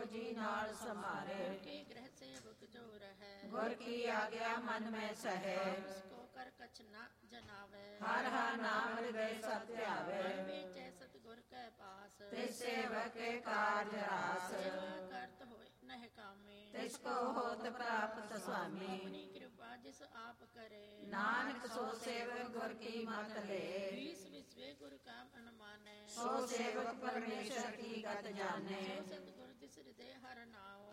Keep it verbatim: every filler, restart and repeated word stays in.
ਜੀ ਨਾਲ ਸਮਾਰੇ। के ग्रह सेवक जो रहे, गुर की आज्ञा मन में सहे। उसको कर कछ न जनावे, हर हर नाम हृदय सत्यावे। बेचे सतगुर के पास, तिस सेवक के कार्य रास। सेवा करत होए नह कामे, तिसको होत प्राप्त स्वामी। अपनी कृपा जिस आप करे, नानक सो सेवक गुर की मत ले। बीस विश्वे गुरु का मन माने, सो सेवक परमेश्वर की गत जाने। सो सतगुर तिस हृदय हर नाओ,